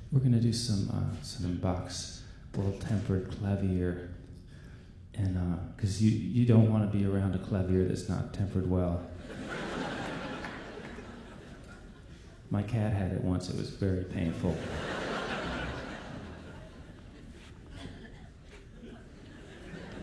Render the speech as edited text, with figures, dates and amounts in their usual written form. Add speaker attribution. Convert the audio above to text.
Speaker 1: We're gonna do some Bach's well-tempered clavier, and because you don't want to be around a clavier that's not tempered well. My cat had it once; it was very painful.